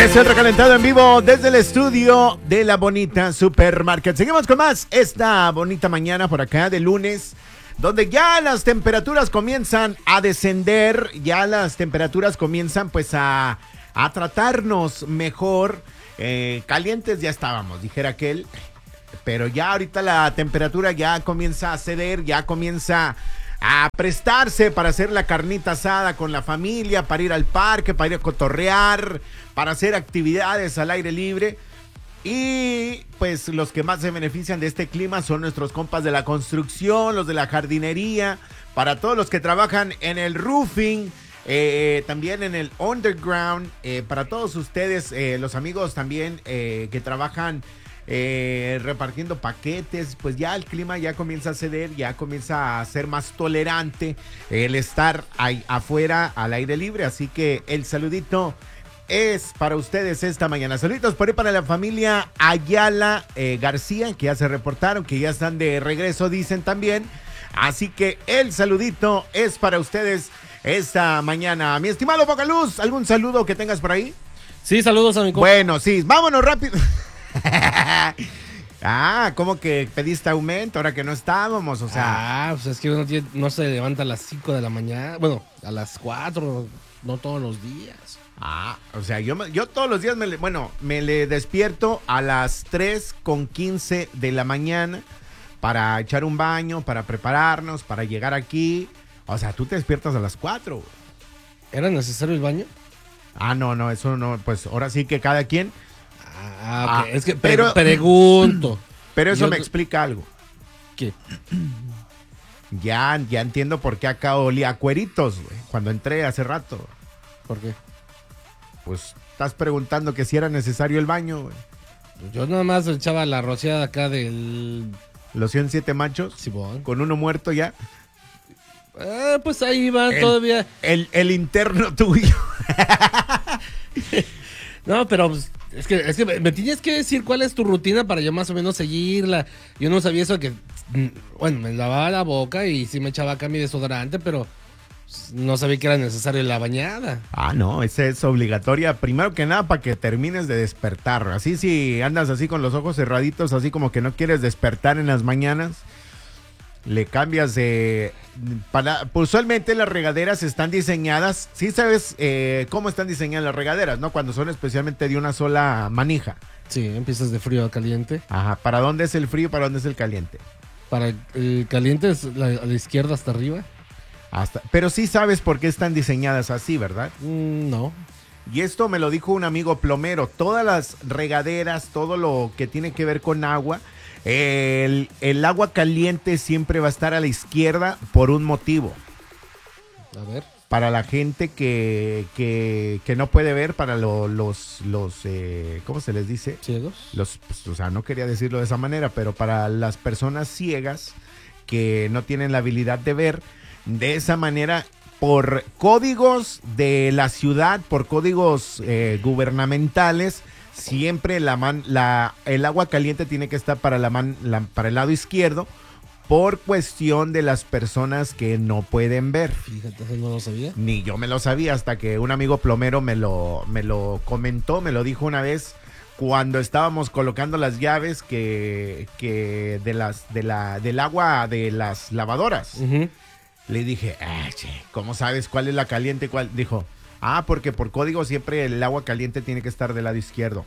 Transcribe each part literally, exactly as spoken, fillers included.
Es el recalentado en vivo desde el estudio de La Bonita Supermarket. Seguimos con más esta bonita mañana por acá de lunes, donde ya las temperaturas comienzan a descender, ya las temperaturas comienzan pues a, a tratarnos mejor. Eh, calientes ya estábamos, dijera aquel, pero ya ahorita la temperatura ya comienza a ceder, ya comienza a prestarse para hacer la carnita asada con la familia, para ir al parque, para ir a cotorrear, para hacer actividades al aire libre. Y pues los que más se benefician de este clima son nuestros compas de la construcción, los de la jardinería, para todos los que trabajan en el roofing, eh, también en el underground, eh, para todos ustedes, eh, los amigos también eh, que trabajan Eh, repartiendo paquetes, pues ya el clima ya comienza a ceder, ya comienza a ser más tolerante el estar ahí afuera al aire libre, así que el saludito es para ustedes esta mañana. Saluditos por ahí para la familia Ayala eh, García, que ya se reportaron, que ya están de regreso, dicen también, así que el saludito es para ustedes esta mañana. Mi estimado Bocaluz, ¿algún saludo que tengas por ahí? Sí, saludos a mi compa. Bueno, sí, vámonos rápido. Ah, ¿cómo que pediste aumento ahora que no estábamos? O sea, ah, pues es que uno tiene, no se levanta a las cinco de la mañana, bueno, a las cuatro, no todos los días. Ah, o sea, yo, yo todos los días me le, bueno, me le despierto a las tres con quince de la mañana para echar un baño, para prepararnos, para llegar aquí. O sea, tú te despiertas a las cuatro. ¿Era necesario el baño? Ah, no, no, eso no, pues ahora sí que cada quien. Ah, okay. Ah, es que pero, pre pregunto. Pero eso Yo, me explica algo. ¿Qué? Ya, ya entiendo por qué acá olía a cueritos, güey, cuando entré hace rato. ¿Por qué? Pues estás preguntando que si era necesario el baño, güey. Yo nada más echaba la rociada acá del... Los ciento siete machos, sí, bon. Con uno muerto ya. Ah, pues ahí va el, todavía. El, el interno tuyo. No, pero pues, es que, es que me tienes que decir cuál es tu rutina para yo más o menos seguirla. Yo no sabía eso que, bueno, me lavaba la boca y sí me echaba acá mi desodorante, pero no sabía que era necesario la bañada. Ah, no, esa es obligatoria. Primero que nada, para que termines de despertar. Así si andas así con los ojos cerraditos, así como que no quieres despertar en las mañanas, le cambias de... Para, pues usualmente las regaderas están diseñadas, sí sabes eh, cómo están diseñadas las regaderas, ¿no? Cuando son especialmente de una sola manija. Sí, empiezas de frío a caliente. Ajá, ¿para dónde es el frío y para dónde es el caliente? Para el caliente es la, a la izquierda hasta arriba. Hasta, pero sí sabes por qué están diseñadas así, ¿verdad? Mm, no. Y esto me lo dijo un amigo plomero, todas las regaderas, todo lo que tiene que ver con agua, El, el agua caliente siempre va a estar a la izquierda por un motivo. A ver. Para la gente que, que, que no puede ver, para lo, los, los eh, ¿cómo se les dice? ¿Ciegos? Los, pues, o sea, no quería decirlo de esa manera, pero para las personas ciegas que no tienen la habilidad de ver, de esa manera, por códigos de la ciudad, por códigos eh, gubernamentales, siempre la man, la, el agua caliente tiene que estar para, la man, la, para el lado izquierdo por cuestión de las personas que no pueden ver. Fíjate, eso no lo sabía. Ni yo me lo sabía hasta que un amigo plomero me lo, me lo comentó, me lo dijo una vez cuando estábamos colocando las llaves que, que de las, de la, del agua de las lavadoras. Uh-huh. Le dije, ah, che, ¿cómo sabes cuál es la caliente y cuál? Dijo, ah, porque por código siempre el agua caliente tiene que estar del lado izquierdo.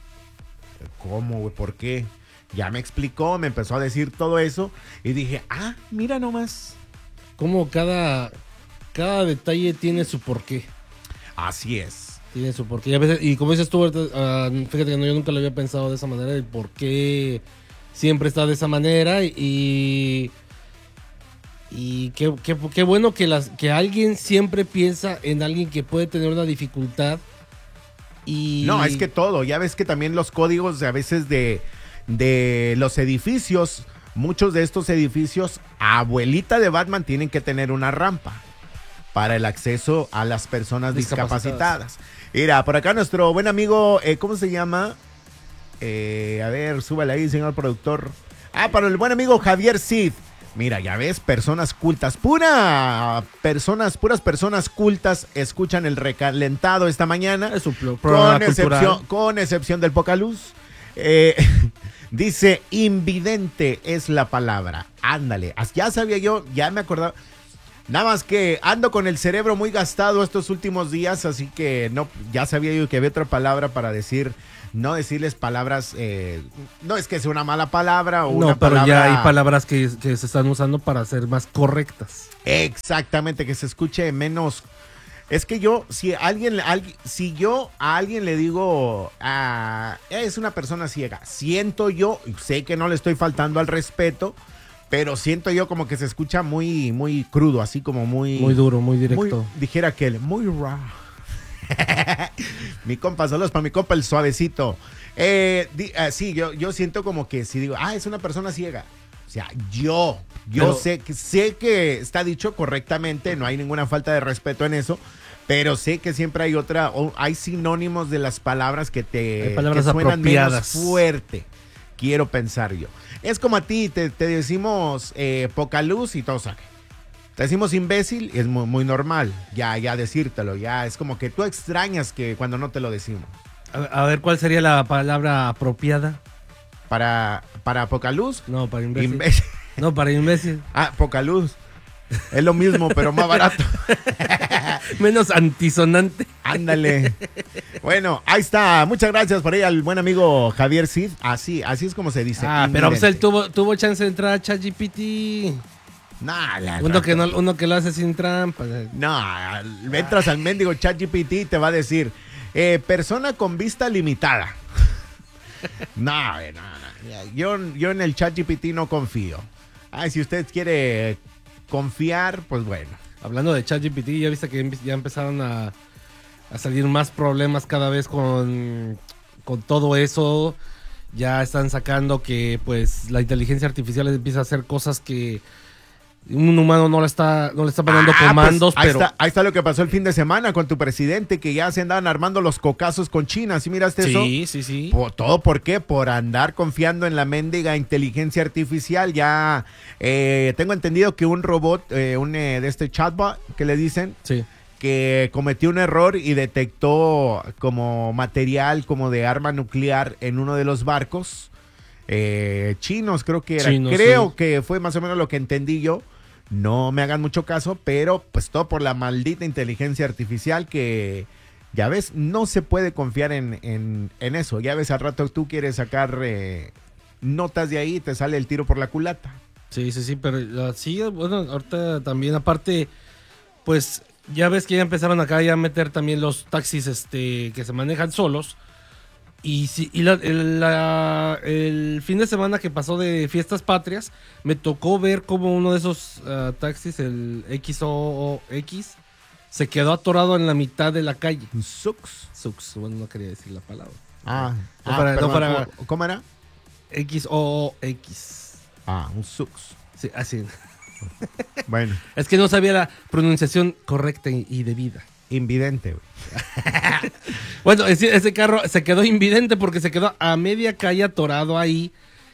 ¿Cómo, güey? ¿Por qué? Ya me explicó, me empezó a decir todo eso y dije, ah, mira nomás. Como cada, cada detalle tiene su porqué. Así es. Tiene su porqué. Y, a veces, y como dices tú, uh, fíjate que no, yo nunca lo había pensado de esa manera, el por qué siempre está de esa manera y... Y qué, qué, qué bueno que, las, que alguien siempre piensa en alguien que puede tener una dificultad. Y... No, es que todo. Ya ves que también los códigos de, a veces de, de los edificios, muchos de estos edificios, abuelita de Batman, tienen que tener una rampa para el acceso a las personas discapacitadas. discapacitadas. Mira, por acá nuestro buen amigo, eh, ¿cómo se llama? Eh, a ver, súbale ahí, señor productor. Ah, para el buen amigo Javier Cid. Mira, ya ves, personas cultas, pura personas, puras personas cultas escuchan el recalentado esta mañana. Es un pro- programa con excepción, cultural. con excepción del Pocaluz. Eh, dice, invidente es la palabra. Ándale, ya sabía yo, ya me acordaba. Nada más que ando con el cerebro muy gastado estos últimos días, así que no, ya sabía yo que había otra palabra para decir, no decirles palabras, eh, no es que sea una mala palabra o No, una pero palabra. ya hay palabras que, que se están usando para ser más correctas. Exactamente, que se escuche menos. Es que yo, si alguien, alguien si yo a alguien le digo, ah, es una persona ciega, siento yo, sé que no le estoy faltando al respeto, pero siento yo como que se escucha muy, muy crudo, así como muy... Muy duro, muy directo. Muy, dijera aquel, muy raw. Mi compa, saludos para mi compa el suavecito. Eh, di, uh, sí, yo, yo siento como que si digo, ah, es una persona ciega. O sea, yo, yo Pero- sé, que, sé que está dicho correctamente, no hay ninguna falta de respeto en eso, pero sé que siempre hay otra, o hay sinónimos de las palabras que te Hay palabras que suenan apropiadas. menos fuerte. Quiero pensar yo. Es como a ti, te, te decimos eh, poca luz y todo saque. Te decimos imbécil y es muy, muy normal. Ya, ya decírtelo, ya es como que tú extrañas que cuando no te lo decimos. A, a ver, ¿cuál sería la palabra apropiada? Para, para poca luz, No, para imbécil. imbécil. No, para imbécil. Ah, poca luz. Es lo mismo, pero más barato. Menos antisonante. Ándale. Bueno, ahí está. Muchas gracias por ahí al buen amigo Javier Cid. Así, así es como se dice. Ah, pero pues él invidente. tuvo, tuvo chance de entrar a ChatGPT. Nah, la- Uno que, no, uno que lo hace sin trampa. No, entras al mendigo ChatGPT y te va a decir, eh, persona con vista limitada. No, eh, no, no. Yo, yo en el ChatGPT no confío. Ay, si usted quiere confiar, pues bueno. Hablando de ChatGPT, ya viste que ya empezaron a, a salir más problemas cada vez con, con todo eso. Ya están sacando que pues la inteligencia artificial empieza a hacer cosas que un humano no le está, no le está poniendo Ah, comandos, pues, ahí, pero está, ahí está lo que pasó el fin de semana con tu presidente, que ya se andaban armando los cocazos con China. ¿Sí miraste eso? sí, sí, sí. Por, ¿todo por qué? Por andar confiando en la mendiga inteligencia artificial. Ya eh, tengo entendido que un robot, eh, un eh, de este chatbot que le dicen, Sí. que cometió un error y detectó como material como de arma nuclear en uno de los barcos eh, chinos, creo que era. Chinos, creo sí. que fue más o menos lo que entendí yo. No me hagan mucho caso, pero pues todo por la maldita inteligencia artificial que, ya ves, no se puede confiar en, en, en eso. Ya ves, al rato tú quieres sacar eh, notas de ahí y te sale el tiro por la culata. Sí, sí, sí, pero uh, sí, bueno, ahorita también, aparte, pues ya ves que ya empezaron acá ya a meter también los taxis este que se manejan solos. Y, sí, y la- el, la- el fin de semana que pasó de Fiestas Patrias, me tocó ver como uno de esos uh, taxis, el X O X, se quedó atorado en la mitad de la calle. Sux. Sux, bueno, no quería decir la palabra. Ah, No ah, para- no perdón, para- ¿cómo, cómo era? X O X. Ah, un sux. Sí, así. Bueno, Es que no sabía la pronunciación correcta y, y debida. invidente, güey. Bueno, ese, ese carro se quedó invidente porque se quedó a media calle atorado ahí.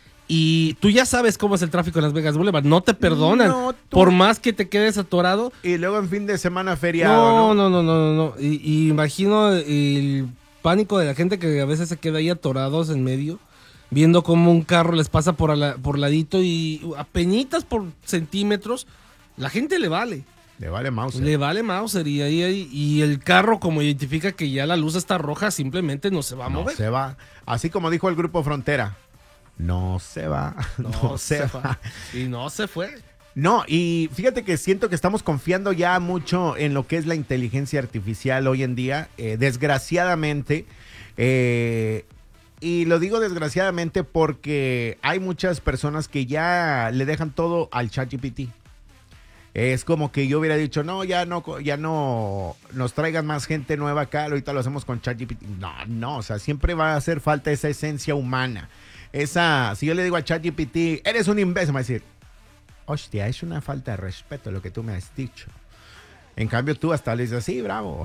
Y tú ya sabes cómo es el tráfico en Las Vegas Boulevard. No te perdonan. No, tú- Por más que te quedes atorado. Y luego en fin de semana feriado, No, ¿no? no, no, no, no. no. Y, y imagino el pánico de la gente que a veces se queda ahí atorados en medio. Viendo cómo un carro les pasa por, a la- por ladito y apenitas por centímetros. La gente le vale. Le vale mouse. Le vale Mauser y ahí, ahí- y el carro como identifica que ya la luz está roja, simplemente no se va a No mover. se va. Así como dijo el grupo Frontera. No se va. No, se, va. Y no se fue. No, y fíjate que siento que estamos confiando ya mucho en lo que es la inteligencia artificial hoy en día. Eh, desgraciadamente. eh, y lo digo desgraciadamente porque hay muchas personas que ya le dejan todo al ChatGPT. Es como que yo hubiera dicho, no, ya no, ya no nos traigan más gente nueva acá, ahorita lo hacemos con ChatGPT. No, no, o sea, siempre va a hacer falta esa esencia humana. Esa, si yo le digo a ChatGPT, eres un imbécil, me va a decir, hostia, es una falta de respeto lo que tú me has dicho. En cambio tú hasta le dices, sí, bravo.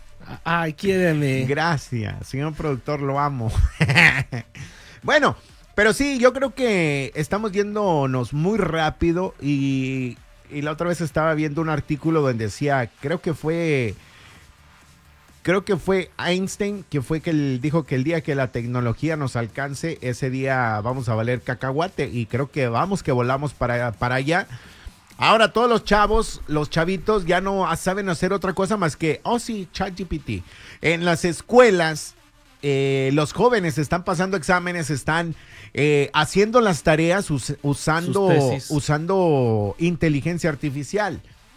Ay, quiéreme. Gracias, señor productor, lo amo. Bueno, Pero sí, yo creo que estamos yéndonos muy rápido y, y la otra vez estaba viendo un artículo donde decía, creo que fue, creo que fue Einstein, que fue que él dijo que el día que la tecnología nos alcance, ese día vamos a valer cacahuate y creo que vamos, que volamos para, para allá. Ahora todos los chavos, los chavitos ya no saben hacer otra cosa más que, oh sí, ChatGPT. En las escuelas, eh, los jóvenes están pasando exámenes, están eh, haciendo las tareas us- usando, usando inteligencia artificial.